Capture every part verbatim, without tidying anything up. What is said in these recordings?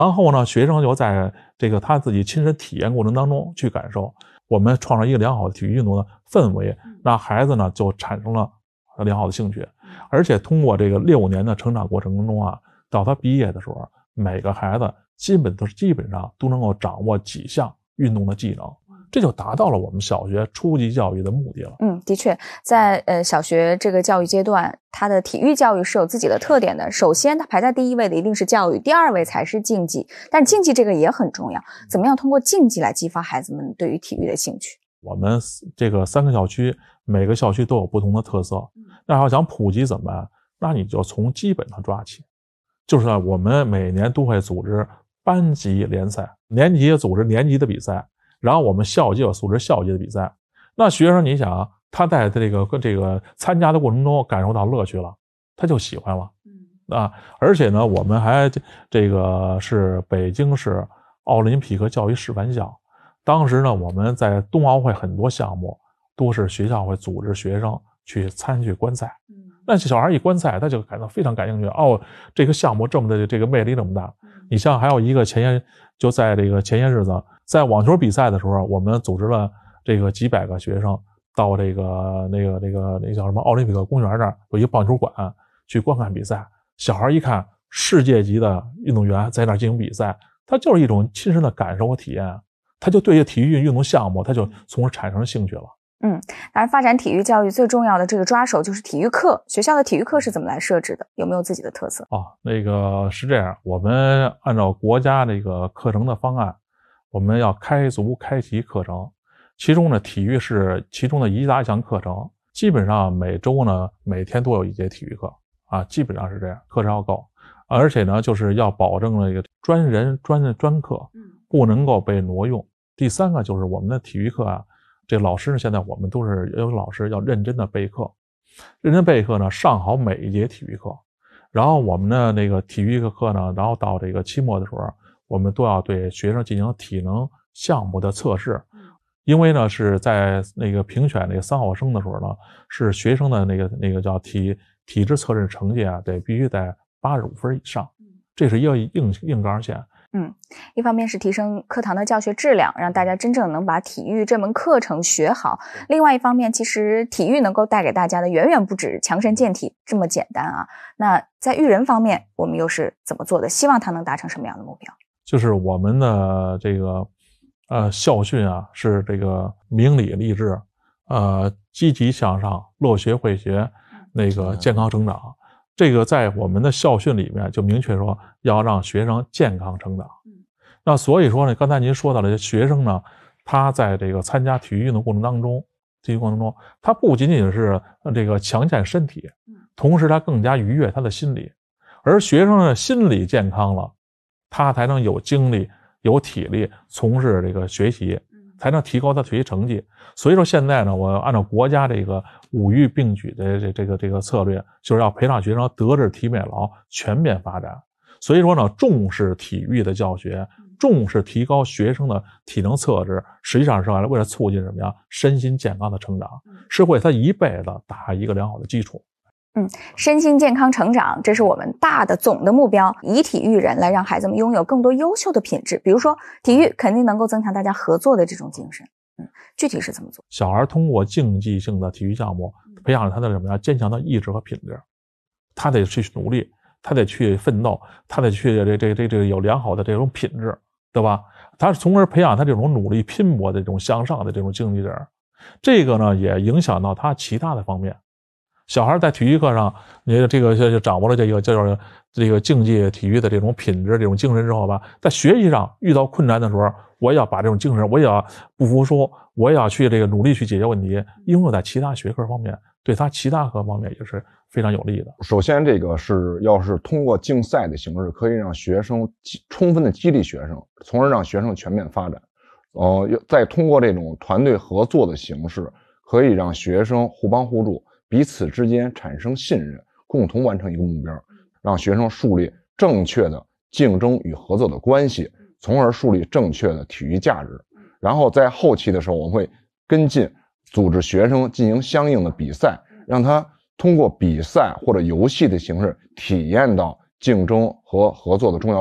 然后呢，学生就在这个他自己亲身体验过程当中去感受，我们创造一个良好的体育运动的氛围，那孩子呢就产生了良好的兴趣。而且通过这个六年的成长过程中啊，到他毕业的时候，每个孩子基本都是基本上都能够掌握几项运动的技能，这就达到了我们小学初级教育的目的了。 嗯，的确，在呃小学这个教育阶段，它的体育教育是有自己的特点的。首先，它排在第一位的一定是教育，第二位才是竞技。但竞技这个也很重要，怎么样通过竞技来激发孩子们对于体育的兴趣？ 我们这个三个校区，每个校区都有不同的特色。那要想普及怎么办？那你就从基本上抓起，就是我们每年都会组织班级联赛，年级也组织年级的比赛，然后我们校级有组织校级的比赛。那学生你想，他在这个这个参加的过程中感受到乐趣了，他就喜欢了。啊，而且呢，我们还这个是北京市奥林匹克教育示范校。当时呢，我们在冬奥会很多项目都是学校会组织学生去参与观赛。那小孩一观赛，他就感到非常感兴趣。哦，这个项目这么的这个魅力这么大。你像还有一个前些就在这个前些日子，在网球比赛的时候，我们组织了这个几百个学生到这个那个那个那个叫什么奥林匹克公园那儿有一个棒球馆去观看比赛。小孩一看世界级的运动员在那儿进行比赛，他就是一种亲身的感受和体验，他就对这体育运动项目他就从而产生了兴趣了。 嗯，当然发展体育教育最重要的这个抓手就是体育课，学校的体育课是怎么来设置的？有没有自己的特色？ 哦，那个是这样，我们按照国家这个课程的方案，我们要开足开齐课程，其中呢体育是其中的一大项课程，基本上每周呢每天都有一节体育课啊，基本上是这样，课程要够，而且呢就是要保证了一个专人专专课，不能够被挪用。第三个就是我们的体育课啊，这老师现在我们都是有老师要认真的备课，认真备课呢，上好每一节体育课。然后我们的那个体育课呢，然后到这个期末的时候，我们都要对学生进行体能项目的测试。因为呢是在那个评选那个三好生的时候呢，是学生的那个那个叫体体质测试成绩啊，得必须在八十五分以上，这是一个硬硬杠线。 嗯，一方面是提升课堂的教学质量，让大家真正能把体育这门课程学好。另外一方面，其实体育能够带给大家的远远不止强身健体这么简单啊。那在育人方面，我们又是怎么做的？希望他能达成什么样的目标？ 就是我们的这个呃校训啊，是这个明理励志，呃积极向上，乐学会学，那个健康成长。这个在我们的校训里面就明确说要让学生健康成长。那所以说呢，刚才您说到了学生呢，他在这个参加体育运动过程当中，体育过程中，他不仅仅是这个强健身体，同时他更加愉悦他的心理。而学生的心理健康了，他才能有精力、有体力从事这个学习，才能提高他学习成绩。所以说现在呢，我按照国家这个五育并举的这这个这个策略，就是要培养学生德智体美劳全面发展。所以说呢，重视体育的教学，重视提高学生的体能测试，实际上是为了促进什么呀？身心健康的成长，是为他一辈子打一个良好的基础。 嗯，身心健康成长，这是我们大的总的目标，以体育人来让孩子们拥有更多优秀的品质。比如说，体育肯定能够增强大家合作的这种精神。嗯，具体是怎么做？ 小孩通过竞技性的体育项目，培养他的什么呀？坚强的意志和品质。他得去努力，他得去奋斗，他得去这这这这有良好的这种品质，对吧？他从而培养他这种努力拼搏的这种向上的这种竞技人。这个呢，也影响到他其他的方面。小孩在体育课上，你这个就掌握了这个叫这个竞技体育的这种品质、这种精神之后吧，在学习上遇到困难的时候，我也要把这种精神，我也要不服输，我也要去这个努力去解决问题，应用在其他学科方面，对他其他各方面也是非常有利的。 首先，这个是要是通过竞赛的形式，可以让学生充分的激励学生，从而让学生全面发展。呃，再通过这种团队合作的形式，可以让学生互帮互助，彼此之间产生信任，共同完成一个目标，让学生树立正确的竞争与合作的关系，从而树立正确的体育价值。然后在后期的时候，我们会跟进组织学生进行相应的比赛，让他通过比赛或者游戏的形式体验到竞争和合作的重要性，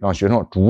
让学生逐